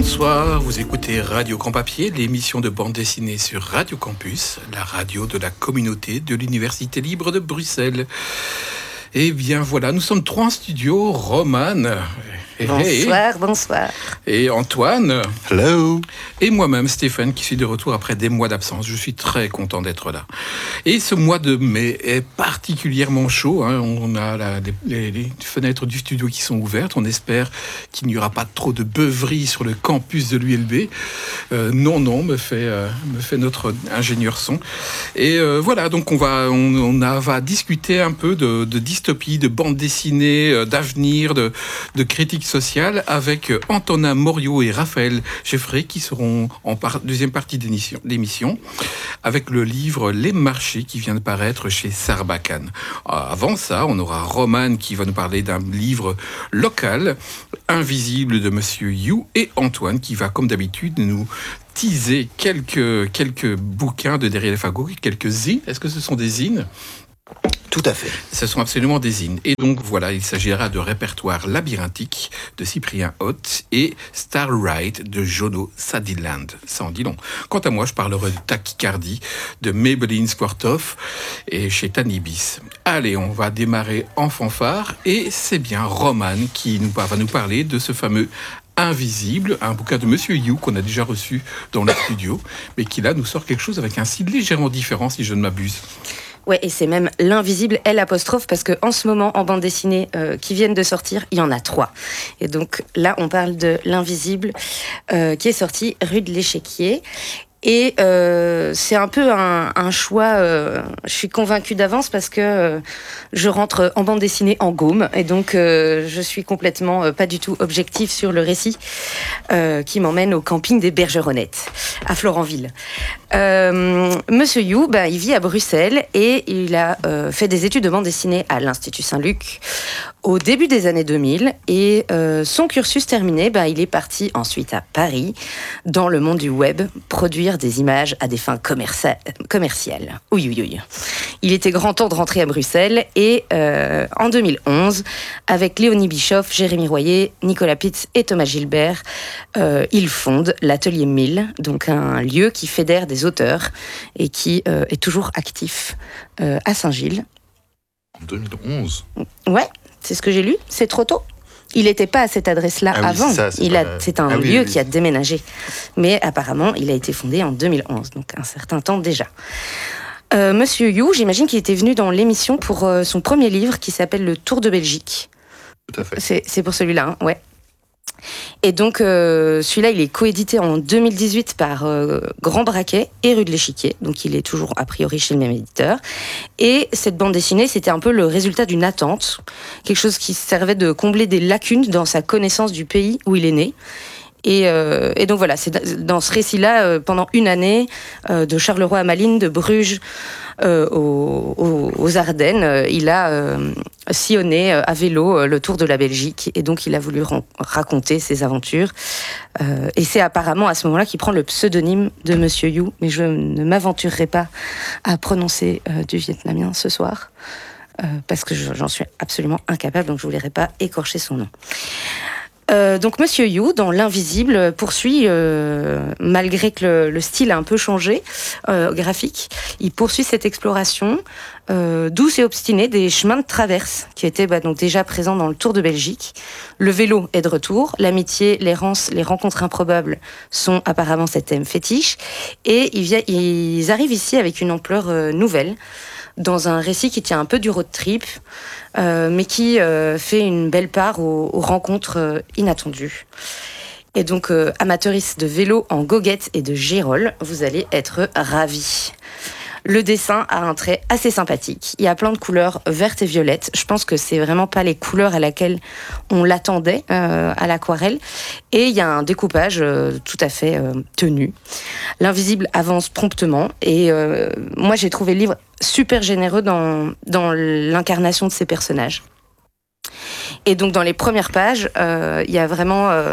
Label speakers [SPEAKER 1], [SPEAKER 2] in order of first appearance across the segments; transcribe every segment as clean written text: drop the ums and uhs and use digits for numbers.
[SPEAKER 1] Bonsoir, vous écoutez Radio Grand Papier, l'émission de bande dessinée sur Radio Campus, la radio de la communauté de l'Université libre de Bruxelles. Eh bien voilà, nous sommes 3 en studio, Romane.
[SPEAKER 2] Bonsoir, bonsoir.
[SPEAKER 1] Et Antoine.
[SPEAKER 3] Hello.
[SPEAKER 1] Et moi-même, Stéphane, qui suis de retour après des mois d'absence. Je suis très content d'être là. Et ce mois de mai est particulièrement chaud. On a les fenêtres du studio qui sont ouvertes. On espère qu'il n'y aura pas trop de beuverie sur le campus de l'ULB. Non, me fait notre ingénieur son. Et voilà, donc on va discuter un peu de dystopie, de bande dessinée, d'avenir, de critique sociale avec Antonin Moriot et Raphaël Geffray qui seront en deuxième partie d'émission avec le livre Les Marchés qui vient de paraître chez Sarbacane. Avant ça, on aura Romane qui va nous parler d'un livre local, Invisible de Monsieur You, et Antoine qui va comme d'habitude nous teaser quelques bouquins de derrière les fagots, quelques zines. Est-ce que ce sont des zines ?
[SPEAKER 3] Tout à fait.
[SPEAKER 1] Ce sont absolument des zines. Et donc voilà, il s'agira de Répertoire labyrinthique de Cyprien Hoth et Starlight de Jono Sadiland. Ça en dit long. Quant à moi, je parlerai de Tachycardie de Maybelline Squartoff et chez Tanibis. Allez, on va démarrer en fanfare et c'est bien Romane qui va nous parler de ce fameux Invisible, un bouquin de Monsieur You qu'on a déjà reçu dans le studio, mais qui là nous sort quelque chose avec un style légèrement différent si je ne m'abuse.
[SPEAKER 2] Ouais, et c'est même l'invisible L', parce que en ce moment, en bande dessinée qui viennent de sortir, il y en a 3. Et donc là, on parle de l'invisible qui est sorti rue de l'Échiquier. Et c'est un peu un choix, je suis convaincue d'avance parce que je rentre en bande dessinée en Gaume et donc je suis complètement pas du tout objective sur le récit qui m'emmène au camping des Bergeronnettes à Florenville. Monsieur You, il vit à Bruxelles et il a fait des études de bande dessinée à l'Institut Saint-Luc au début des années 2000 et son cursus terminé, il est parti ensuite à Paris dans le monde du web produire des images à des fins commerciales. Oui. Il était grand temps de rentrer à Bruxelles et en 2011, avec Léonie Bischoff, Jérémy Royer, Nicolas Pitz et Thomas Gilbert, il fonde l'Atelier 1000, donc un lieu qui fédère des auteurs et qui est toujours actif à Saint-Gilles.
[SPEAKER 3] En 2011 ?
[SPEAKER 2] Ouais, c'est ce que j'ai lu, c'est trop tôt. Il n'était pas à cette adresse-là avant. C'est un lieu qui a déménagé. Mais apparemment, il a été fondé en 2011, donc un certain temps déjà. Monsieur You, j'imagine qu'il était venu dans l'émission pour son premier livre qui s'appelle Le Tour de Belgique.
[SPEAKER 3] Tout à fait.
[SPEAKER 2] C'est pour celui-là, ouais. Et donc, celui-là, il est coédité en 2018 par Grand Braquet et Rue de l'Échiquier. Donc, il est toujours, a priori, chez le même éditeur. Et cette bande dessinée, c'était un peu le résultat d'une attente. Quelque chose qui servait de combler des lacunes dans sa connaissance du pays où il est né. Et donc voilà, c'est dans ce récit-là, pendant une année, de Charleroi à Malines, de Bruges aux Ardennes, il a sillonné à vélo le tour de la Belgique, et donc il a voulu raconter ses aventures. Et c'est apparemment à ce moment-là qu'il prend le pseudonyme de Monsieur You, mais je ne m'aventurerai pas à prononcer du vietnamien ce soir, parce que j'en suis absolument incapable, donc je ne voudrais pas écorcher son nom. Donc Monsieur You, dans l'Invisible, poursuit, malgré que le style a un peu changé, graphique, il poursuit cette exploration douce et obstinée des chemins de traverse qui étaient donc déjà présents dans le Tour de Belgique. Le vélo est de retour, l'amitié, l'errance, les rencontres improbables sont apparemment cet thème fétiche, et ils arrivent ici avec une ampleur nouvelle, dans un récit qui tient un peu du road trip, mais qui fait une belle part aux rencontres inattendues. Et donc, amateuristes de vélo en goguette et de gérole, vous allez être ravis. Le dessin a un trait assez sympathique. Il y a plein de couleurs vertes et violettes. Je pense que c'est vraiment pas les couleurs à laquelle on l'attendait à l'aquarelle. Et il y a un découpage tout à fait tenu. L'invisible avance promptement. Et moi, j'ai trouvé le livre super généreux dans l'incarnation de ces personnages. Et donc, dans les premières pages, il y a vraiment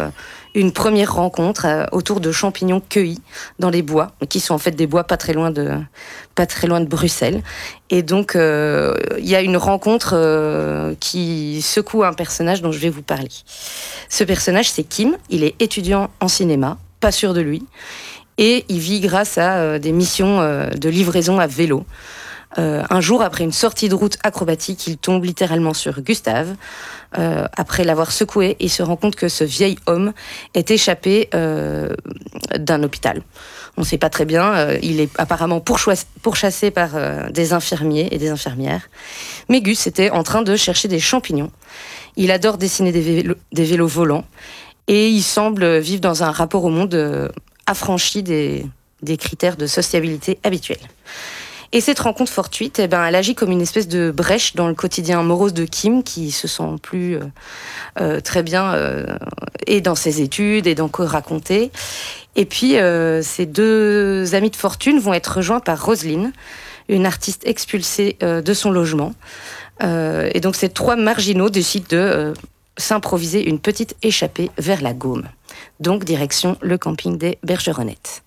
[SPEAKER 2] une première rencontre autour de champignons cueillis dans les bois, qui sont en fait des bois pas très loin de Bruxelles. Et donc, il y a une rencontre qui secoue un personnage dont je vais vous parler. Ce personnage, c'est Kim. Il est étudiant en cinéma, pas sûr de lui. Et il vit grâce à des missions de livraison à vélo. Un jour, après une sortie de route acrobatique, il tombe littéralement sur Gustave. Après l'avoir secoué, il se rend compte que ce vieil homme est échappé d'un hôpital. On ne sait pas très bien. Il est apparemment pourchassé par des infirmiers et des infirmières. Mais Gus était en train de chercher des champignons. Il adore dessiner des vélos volants. Et il semble vivre dans un rapport au monde affranchi des critères de sociabilité habituels. Et cette rencontre fortuite, elle agit comme une espèce de brèche dans le quotidien morose de Kim, qui se sent plus très bien et dans ses études et dans quoi raconter. Et puis, ces deux amis de fortune vont être rejoints par Roselyne, une artiste expulsée de son logement. Et donc, ces trois marginaux décident de s'improviser une petite échappée vers la Gaume. Donc, direction le camping des Bergeronnettes.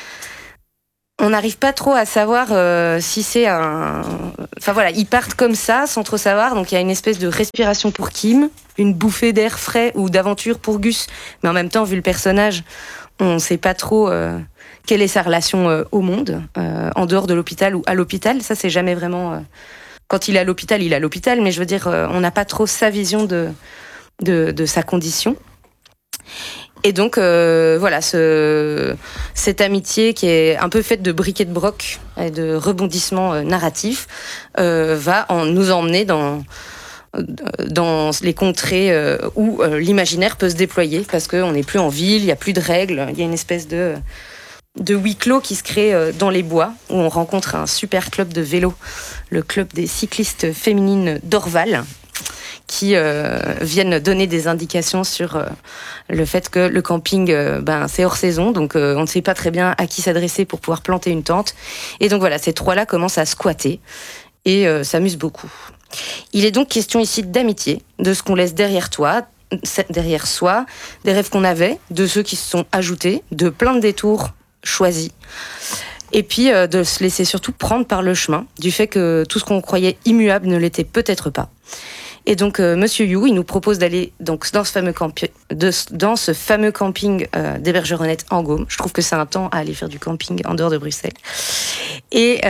[SPEAKER 2] On n'arrive pas trop à savoir si c'est un... Enfin voilà, ils partent comme ça, sans trop savoir. Donc il y a une espèce de respiration pour Kim, une bouffée d'air frais ou d'aventure pour Gus. Mais en même temps, vu le personnage, on ne sait pas trop quelle est sa relation au monde, en dehors de l'hôpital ou à l'hôpital. Ça, c'est jamais vraiment... Quand il est à l'hôpital, il est à l'hôpital. Mais je veux dire, on n'a pas trop sa vision de sa condition. Et donc, voilà, cette amitié qui est un peu faite de briquet de broc et de rebondissements narratifs va nous emmener dans les contrées où l'imaginaire peut se déployer, parce qu'on n'est plus en ville, il n'y a plus de règles, il y a une espèce de huis clos qui se crée dans les bois, où on rencontre un super club de vélo, le club des cyclistes féminines d'Orval, qui viennent donner des indications sur le fait que le camping, c'est hors saison, donc on ne sait pas très bien à qui s'adresser pour pouvoir planter une tente. Et donc voilà, ces trois-là commencent à squatter et s'amusent beaucoup. Il est donc question ici d'amitié, de ce qu'on laisse derrière soi, des rêves qu'on avait, de ceux qui se sont ajoutés, de plein de détours choisis. Et puis de se laisser surtout prendre par le chemin, du fait que tout ce qu'on croyait immuable ne l'était peut-être pas. Et donc, Monsieur Yu, il nous propose d'aller donc dans ce fameux camping des Bergeronnettes en Gaume. Je trouve que c'est un temps à aller faire du camping en dehors de Bruxelles. Et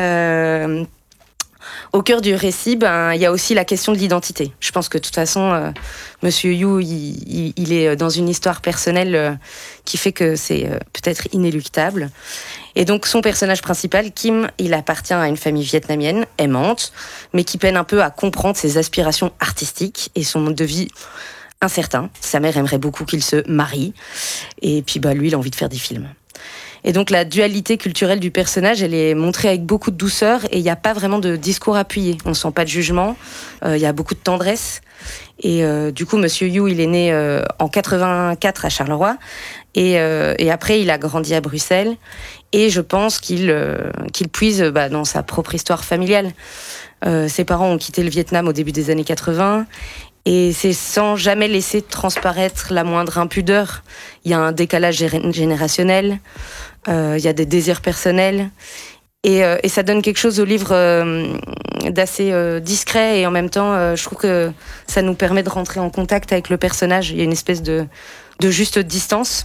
[SPEAKER 2] au cœur du récit, il y a aussi la question de l'identité. Je pense que de toute façon, Monsieur Yu, il est dans une histoire personnelle qui fait que c'est peut-être inéluctable. Et donc, son personnage principal, Kim, il appartient à une famille vietnamienne, aimante, mais qui peine un peu à comprendre ses aspirations artistiques et son mode de vie incertain. Sa mère aimerait beaucoup qu'il se marie. Et puis, lui, il a envie de faire des films. Et donc, la dualité culturelle du personnage, elle est montrée avec beaucoup de douceur et il n'y a pas vraiment de discours appuyé. On ne sent pas de jugement. Il y a beaucoup de tendresse. Et du coup, Monsieur Yu, il est né en 84 à Charleroi. Et après, il a grandi à Bruxelles. Et je pense qu'il puise dans sa propre histoire familiale. Ses parents ont quitté le Vietnam au début des années 80. Et c'est sans jamais laisser transparaître la moindre impudeur. Il y a un décalage générationnel. Il y a des désirs personnels. Et ça donne quelque chose au livre d'assez discret. Et en même temps, je trouve que ça nous permet de rentrer en contact avec le personnage. Il y a une espèce de juste distance.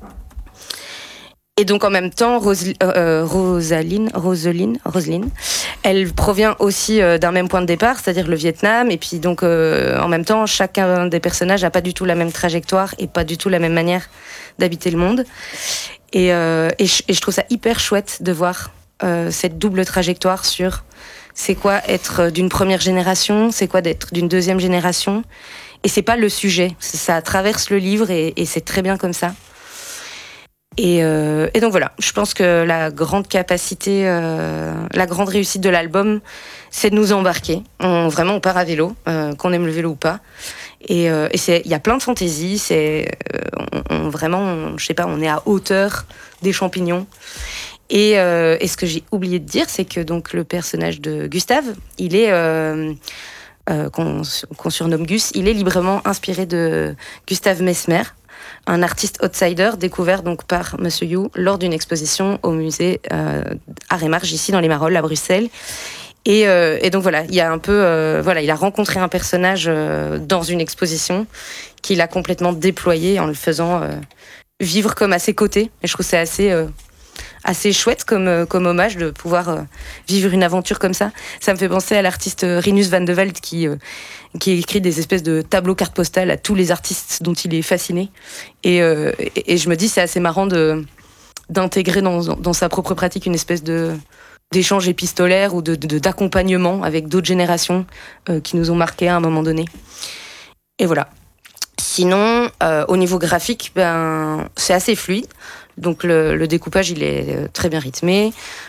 [SPEAKER 2] Et donc en même temps, Roselyne, elle provient aussi d'un même point de départ, c'est-à-dire le Vietnam. Et puis donc en même temps, chacun des personnages n'a pas du tout la même trajectoire et pas du tout la même manière d'habiter le monde. Et je trouve ça hyper chouette de voir cette double trajectoire sur c'est quoi être d'une première génération, c'est quoi d'être d'une deuxième génération. Et c'est pas le sujet, ça traverse le livre et c'est très bien comme ça. Et donc voilà, je pense que la grande capacité, la grande réussite de l'album, c'est de nous embarquer. Vraiment, on part à vélo, qu'on aime le vélo ou pas. Et il y a plein de fantaisie. Vraiment, je sais pas, on est à hauteur des champignons. Et ce que j'ai oublié de dire, c'est que donc le personnage de Gustave, il est qu'on surnomme Gus, il est librement inspiré de Gustave Mesmer. un artiste outsider découvert donc par Monsieur Yu lors d'une exposition au musée Art et Marge ici dans les Marolles à Bruxelles. Et donc voilà, il y a un peu, il a rencontré un personnage dans une exposition qu'il a complètement déployé en le faisant vivre comme à ses côtés. Et je trouve que c'est assez chouette comme hommage de pouvoir vivre une aventure comme ça. Ça me fait penser à l'artiste Rinus van de Velde qui écrit des espèces de tableaux cartes postales à tous les artistes dont il est fasciné. Et je me dis c'est assez marrant d'intégrer dans sa propre pratique une espèce d'échange épistolaire ou d'accompagnement avec d'autres générations qui nous ont marqués à un moment donné. Et voilà. Sinon, au niveau graphique, c'est assez fluide. Donc le découpage, il est très bien rythmé.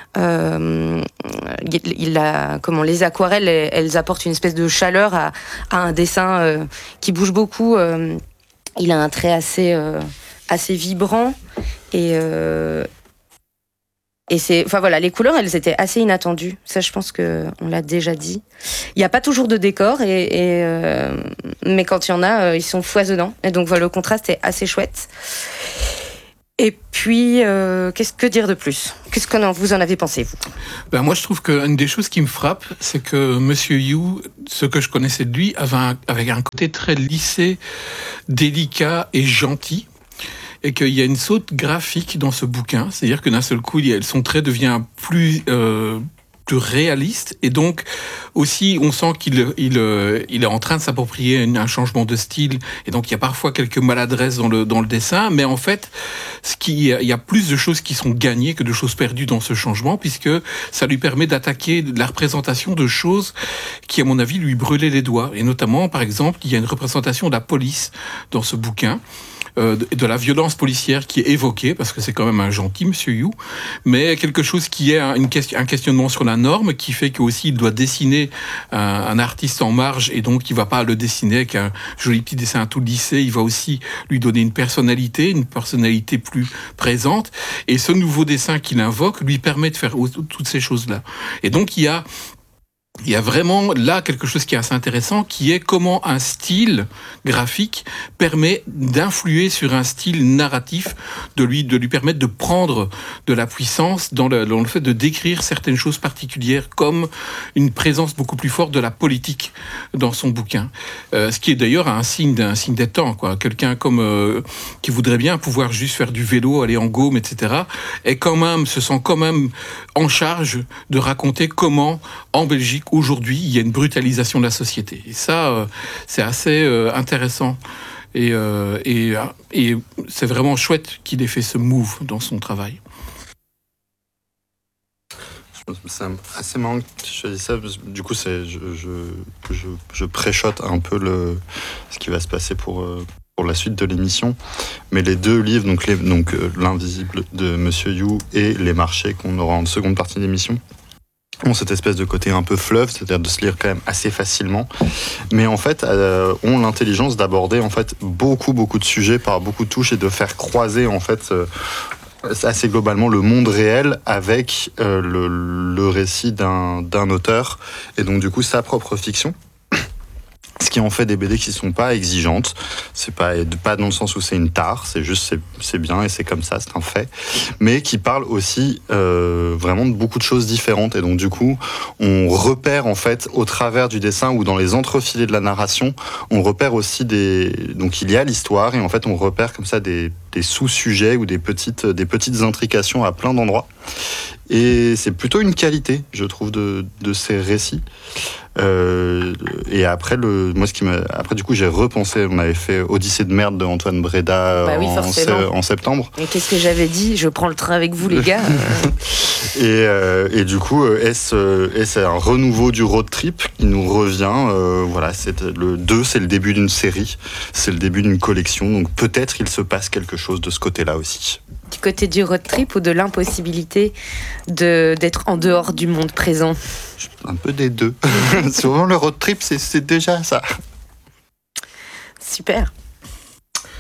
[SPEAKER 2] Les aquarelles, elles apportent une espèce de chaleur à un dessin qui bouge beaucoup. Il a un trait assez vibrant et les couleurs, elles étaient assez inattendues. Ça, je pense qu'on l'a déjà dit. Il n'y a pas toujours de décor, mais quand il y en a, ils sont foisonnants. Et donc, le contraste est assez chouette. Et puis, qu'est-ce que dire de plus ? Qu'est-ce que vous en avez pensé, vous ?
[SPEAKER 1] Moi, je trouve qu'une des choses qui me frappe, c'est que Monsieur Yu, ce que je connaissais de lui, avait un côté très lissé, délicat et gentil. Et qu'il y a une saute graphique dans ce bouquin, c'est-à-dire que d'un seul coup, son trait devient plus réaliste, et donc aussi on sent qu'il est en train de s'approprier un changement de style, et donc il y a parfois quelques maladresses dans le dessin, mais en fait, il y a plus de choses qui sont gagnées que de choses perdues dans ce changement, puisque ça lui permet d'attaquer la représentation de choses qui, à mon avis, lui brûlaient les doigts, et notamment, par exemple, il y a une représentation de la police dans ce bouquin, de la violence policière qui est évoquée, parce que c'est quand même un gentil Monsieur Yu, mais quelque chose qui est un questionnement sur la norme, qui fait qu'aussi il doit dessiner un artiste en marge, et donc il va pas le dessiner avec un joli petit dessin tout lissé, il va aussi lui donner une personnalité plus présente, et ce nouveau dessin qu'il invoque lui permet de faire toutes ces choses-là. Et donc il y a vraiment là quelque chose qui est assez intéressant, qui est comment un style graphique permet d'influer sur un style narratif, de lui permettre de prendre de la puissance dans le fait de décrire certaines choses particulières, comme une présence beaucoup plus forte de la politique dans son bouquin. Ce qui est d'ailleurs un signe des temps, quoi. Quelqu'un qui voudrait bien pouvoir juste faire du vélo, aller en Gaume, etc., se sent quand même en charge de raconter comment, en Belgique, aujourd'hui, il y a une brutalisation de la société. Et ça, c'est assez intéressant. Et c'est vraiment chouette qu'il ait fait ce move dans son travail.
[SPEAKER 3] C'est assez marrant que je dis ça. Du coup, je préchote un peu ce qui va se passer pour la suite de l'émission. Mais les deux livres, donc L'Invisible de Monsieur Yu et Les Marchés, qu'on aura en seconde partie de l'émission, ont cette espèce de côté un peu fleuve, c'est-à-dire de se lire quand même assez facilement, mais en fait ont l'intelligence d'aborder en fait beaucoup de sujets par beaucoup de touches, et de faire croiser en fait assez globalement le monde réel avec le récit d'un auteur, et donc du coup sa propre fiction. Ce qui en fait des BD qui sont pas exigeantes, c'est pas dans le sens où c'est une tare, c'est juste c'est bien et c'est comme ça, c'est un fait, mais qui parlent aussi vraiment de beaucoup de choses différentes, et donc du coup on repère en fait au travers du dessin ou dans les entrefilés de la narration, on repère aussi donc il y a l'histoire, et en fait on repère comme ça des sous-sujets ou des petites intrications à plein d'endroits, et c'est plutôt une qualité, je trouve, de ces récits. Et après du coup j'ai repensé, on avait fait Odyssée de merde de Antoine Bréda en septembre.
[SPEAKER 2] Et qu'est-ce que j'avais dit ? Je prends le train avec vous les gars.
[SPEAKER 3] Et du coup est-ce un renouveau du road trip qui nous revient, le 2, c'est le début d'une série, c'est le début d'une collection, donc peut-être il se passe quelque chose de ce côté-là aussi.
[SPEAKER 2] Du côté du road trip ou de l'impossibilité d'être en dehors du monde présent ?
[SPEAKER 3] Un peu des deux. Souvent le road trip c'est déjà ça.
[SPEAKER 2] Super.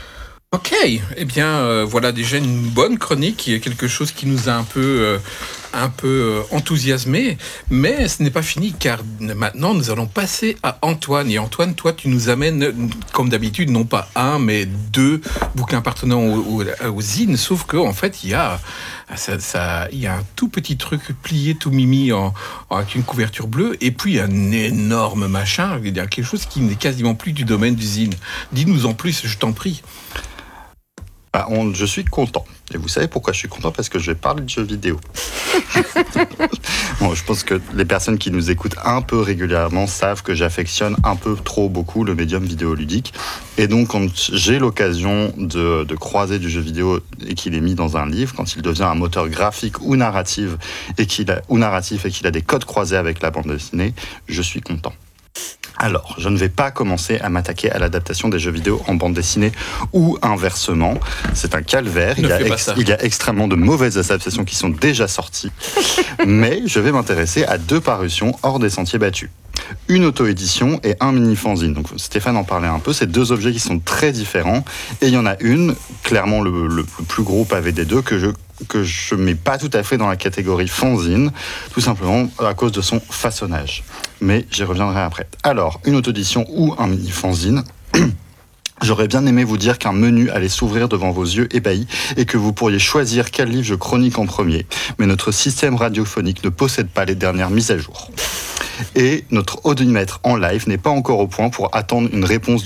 [SPEAKER 1] Ok, eh bien voilà déjà une bonne chronique, qui est quelque chose qui nous a un peu un peu enthousiasmé, mais ce n'est pas fini, car maintenant nous allons passer à Antoine. Et Antoine, toi, tu nous amènes, comme d'habitude, non pas un, mais 2 bouquins appartenant au zine, sauf qu'en fait, il y a un tout petit truc plié, tout mimi, avec une couverture bleue, et puis un énorme machin, il y a quelque chose qui n'est quasiment plus du domaine du zine. Dis-nous en plus, je t'en prie.
[SPEAKER 3] Je suis content. Et vous savez pourquoi je suis content ? Parce que je vais parler de jeux vidéo. Bon, je pense que les personnes qui nous écoutent un peu régulièrement savent que j'affectionne un peu trop beaucoup le médium vidéoludique. Et donc, quand j'ai l'occasion de croiser du jeu vidéo et qu'il est mis dans un livre, quand il devient un moteur graphique ou narratif et qu'il a des codes croisés avec la bande dessinée, je suis content. Alors, je ne vais pas commencer à m'attaquer à l'adaptation des jeux vidéo en bande dessinée ou inversement. C'est un calvaire. Il y a extrêmement de mauvaises adaptations qui sont déjà sorties. Mais je vais m'intéresser à 2 parutions hors des sentiers battus. Une auto-édition et un mini-fanzine. Donc Stéphane en parlait un peu. C'est 2 objets qui sont très différents. Et il y en a une, clairement le plus gros pavé des 2, que je mets pas tout à fait dans la catégorie fanzine, tout simplement à cause de son façonnage. Mais j'y reviendrai après. Alors, une auto-édition ou un mini-fanzine. J'aurais bien aimé vous dire qu'un menu allait s'ouvrir devant vos yeux ébahis et que vous pourriez choisir quel livre je chronique en premier. Mais notre système radiophonique ne possède pas les dernières mises à jour. Et notre audimètre en live n'est pas encore au point pour attendre une réponse